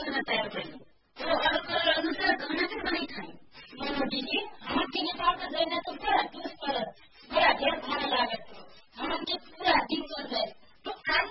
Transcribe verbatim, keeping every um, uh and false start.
गर्न तयार भयो त्यो अनुसार गर्न चाहिँ पनि छैन। मनोजीजी हाम्रो टिभी पाल्न जैन त